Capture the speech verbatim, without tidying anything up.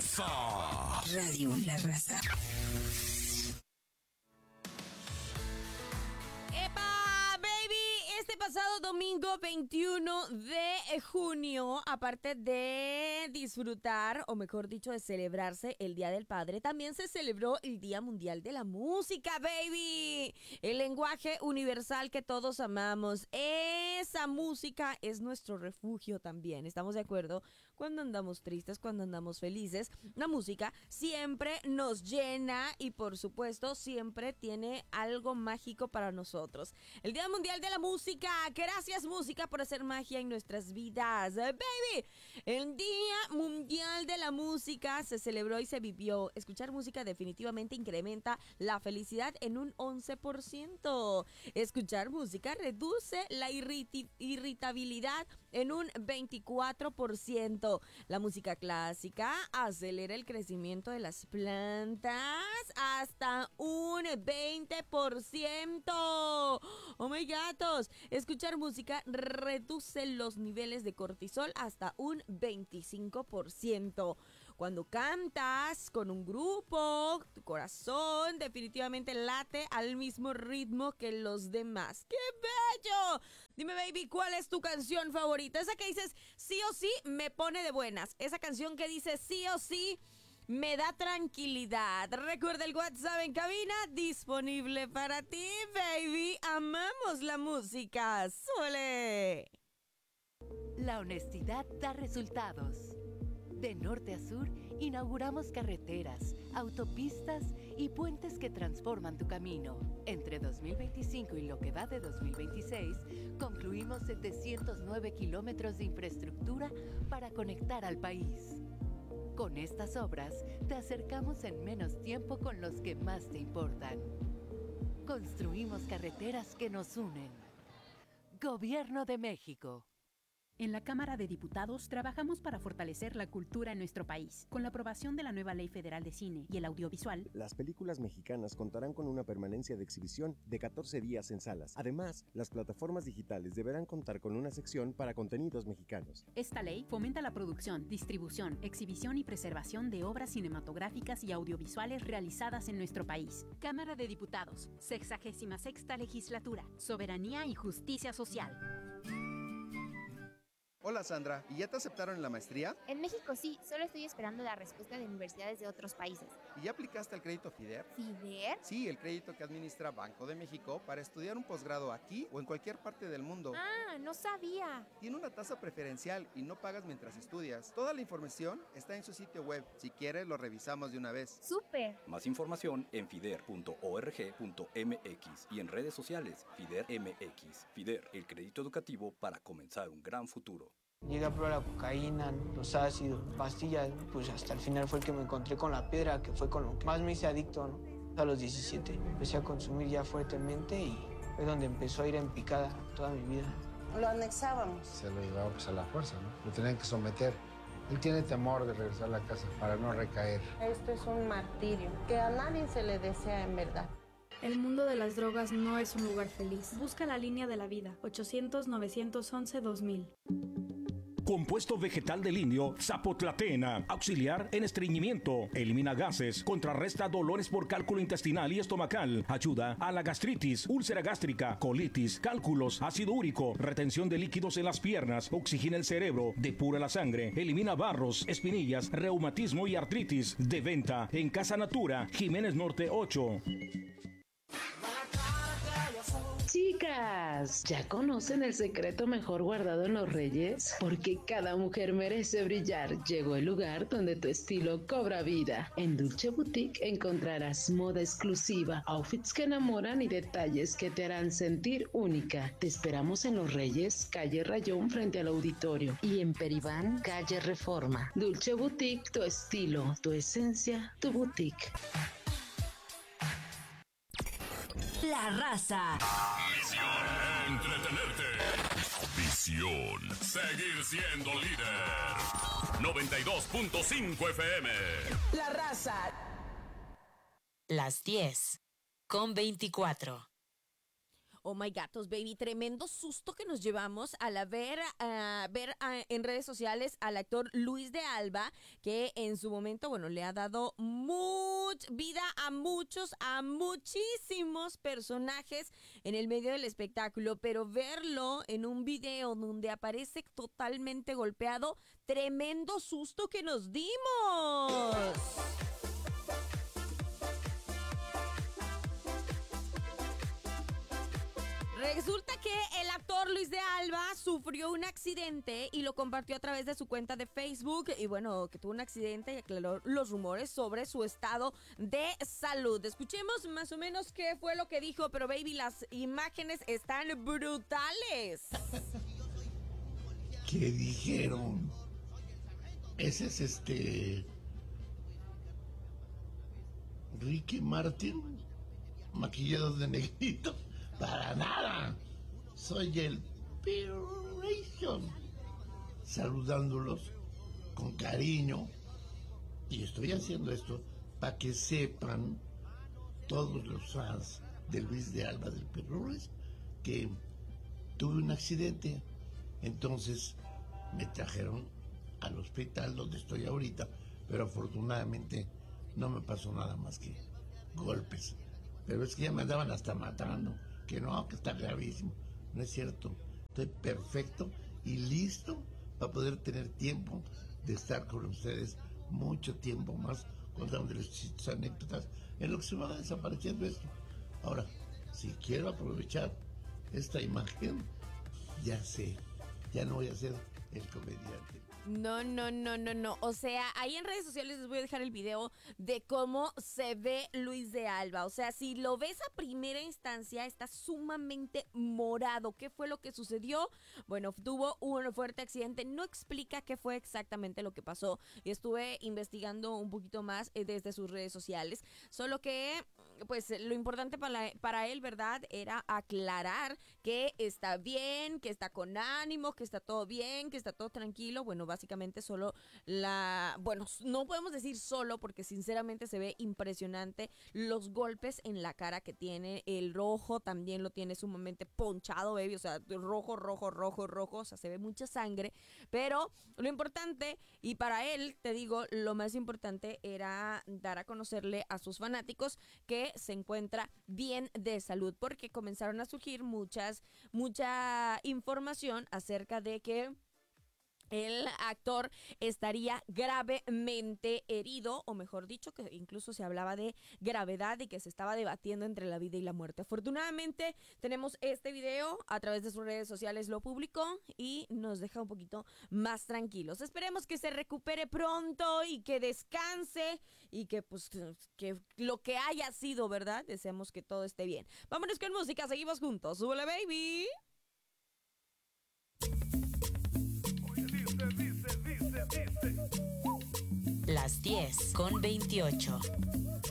Raza. Radio La Raza. ¡Epa, baby! Este pasado domingo veintiuno de junio, aparte de disfrutar, o mejor dicho, de celebrarse el Día del Padre, también se celebró el Día Mundial de la Música, baby. El lenguaje universal que todos amamos. Esa música es nuestro refugio también. ¿Estamos de acuerdo? Cuando andamos tristes, cuando andamos felices, la música siempre nos llena y, por supuesto, siempre tiene algo mágico para nosotros. El Día Mundial de la Música. Gracias, música, por hacer magia en nuestras vidas, baby. El Día Mundial de la Música se celebró y se vivió. Escuchar música definitivamente incrementa la felicidad en un once por ciento. Escuchar música reduce la irriti- irritabilidad en un veinticuatro por ciento. La música clásica acelera el crecimiento de las plantas hasta un veinte por ciento. Oh my gatos. Escuchar música reduce los niveles de cortisol hasta un veinticinco por ciento. Cuando cantas con un grupo, tu corazón definitivamente late al mismo ritmo que los demás. ¡Qué bello! Dime, baby, ¿cuál es tu canción favorita? Esa que dices sí o sí me pone de buenas. Esa canción que dice sí o sí me da tranquilidad. Recuerda el WhatsApp en cabina disponible para ti, baby. Amamos la música. ¡Suele! La honestidad da resultados. De norte a sur, inauguramos carreteras, autopistas y puentes que transforman tu camino. Entre dos mil veinticinco y lo que va de dos mil veintiséis, concluimos setecientos nueve kilómetros de infraestructura para conectar al país. Con estas obras, te acercamos en menos tiempo con los que más te importan. Construimos carreteras que nos unen. Gobierno de México. En la Cámara de Diputados trabajamos para fortalecer la cultura en nuestro país. Con la aprobación de la nueva Ley Federal de Cine y el Audiovisual, las películas mexicanas contarán con una permanencia de exhibición de catorce días en salas. Además, las plataformas digitales deberán contar con una sección para contenidos mexicanos. Esta ley fomenta la producción, distribución, exhibición y preservación de obras cinematográficas y audiovisuales realizadas en nuestro país. Cámara de Diputados, sexagésima sexta Legislatura, Soberanía y Justicia Social. Hola Sandra, ¿y ya te aceptaron en la maestría? En México sí, solo estoy esperando la respuesta de universidades de otros países. ¿Y ya aplicaste al crédito FIDER? ¿FIDER? Sí, el crédito que administra Banco de México para estudiar un posgrado aquí o en cualquier parte del mundo. Ah, no sabía. Tiene una tasa preferencial y no pagas mientras estudias. Toda la información está en su sitio web. Si quieres, lo revisamos de una vez. ¡Súper! Más información en fider punto org punto mx y en redes sociales FIDER M X. FIDER, el crédito educativo para comenzar un gran futuro. Llegué a probar la cocaína, los ácidos, pastillas, pues hasta el final fue el que me encontré con la piedra, que fue con lo que más me hice adicto, ¿no? A los diecisiete empecé a consumir ya fuertemente y fue donde empezó a ir en picada toda mi vida. Lo anexábamos. Se lo llevaba pues a la fuerza, ¿no? Lo tenían que someter. Él tiene temor de regresar a la casa para no recaer. Esto es un martirio que a nadie se le desea en verdad. El mundo de las drogas no es un lugar feliz. Busca la línea de la vida, ochocientos, novecientos once, dos mil. Compuesto vegetal del indio Zapotlatena, auxiliar en estreñimiento, elimina gases, contrarresta dolores por cálculo intestinal y estomacal, ayuda a la gastritis, úlcera gástrica, colitis, cálculos, ácido úrico, retención de líquidos en las piernas, oxigena el cerebro, depura la sangre, elimina barros, espinillas, reumatismo y artritis. De venta en Casa Natura, Jiménez Norte ocho. Chicas, ¿ya conocen el secreto mejor guardado en los Reyes? Porque cada mujer merece brillar. Llegó el lugar donde tu estilo cobra vida. En Dulce Boutique encontrarás moda exclusiva, outfits que enamoran y detalles que te harán sentir única. Te esperamos en Los Reyes, calle Rayón frente al auditorio, y en Peribán, calle Reforma. Dulce Boutique, tu estilo, tu esencia, tu boutique. La Raza. Misión: entretenerte. Visión: seguir siendo líder. noventa y dos punto cinco F M. La Raza. Las diez con veinticuatro. Oh my gatos, baby, tremendo susto que nos llevamos al ver, uh, ver uh, en redes sociales al actor Luis de Alba, que en su momento, bueno, le ha dado mucha vida a muchos, a muchísimos personajes en el medio del espectáculo, pero verlo en un video donde aparece totalmente golpeado, tremendo susto que nos dimos. Resulta que el actor Luis de Alba sufrió un accidente y lo compartió a través de su cuenta de Facebook. Y bueno, que tuvo un accidente y aclaró los rumores sobre su estado de salud. Escuchemos más o menos qué fue lo que dijo, pero baby, las imágenes están brutales. ¿Qué dijeron? Ese es este... Ricky Martin, maquillado de negrito. Para nada. Soy el Pirration, saludándolos con cariño. Y estoy haciendo esto para que sepan todos los fans de Luis de Alba del Pirration que tuve un accidente. Entonces me trajeron al hospital donde estoy ahorita, pero afortunadamente no me pasó nada más que golpes. Pero es que ya me andaban hasta matando. Que no, que está gravísimo. No es cierto. Estoy perfecto y listo para poder tener tiempo de estar con ustedes mucho tiempo más, contándoles chistes, anécdotas, en lo que se va desapareciendo esto. Ahora, si quiero aprovechar esta imagen, ya sé, ya no voy a ser el comediante. No, no, no, no, no. O sea, ahí en redes sociales les voy a dejar el video de cómo se ve Luis de Alba. O sea, si lo ves a primera instancia, está sumamente morado. ¿Qué fue lo que sucedió? Bueno, tuvo un fuerte accidente. No explica qué fue exactamente lo que pasó. Y estuve investigando un poquito más eh, desde sus redes sociales. Solo que, pues, lo importante para, para él, ¿verdad? Era aclarar que está bien, que está con ánimo, que está todo bien, que está todo tranquilo. Bueno, básicamente solo la... Bueno, no podemos decir solo porque sinceramente se ve impresionante los golpes en la cara que tiene. El rojo también lo tiene sumamente ponchado, baby. O sea, rojo, rojo, rojo, rojo. O sea, se ve mucha sangre. Pero lo importante, y para él, te digo, lo más importante era dar a conocerle a sus fanáticos que se encuentra bien de salud. Porque comenzaron a surgir muchas, mucha información acerca de que el actor estaría gravemente herido, o mejor dicho, que incluso se hablaba de gravedad y que se estaba debatiendo entre la vida y la muerte. Afortunadamente, tenemos este video, a través de sus redes sociales lo publicó y nos deja un poquito más tranquilos. Esperemos que se recupere pronto y que descanse y que, pues, que lo que haya sido, ¿verdad? Deseamos que todo esté bien. Vámonos con música, seguimos juntos. ¡Súbele, baby! Las diez con veintiocho.